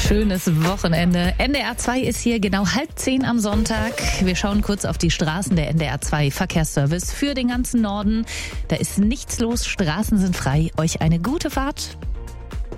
schönes Wochenende. NDR 2 ist hier genau 9:30 am Sonntag. Wir schauen kurz auf die Straßen. Der NDR 2 Verkehrsservice für den ganzen Norden. Da ist nichts los, Straßen sind frei. Euch eine gute Fahrt.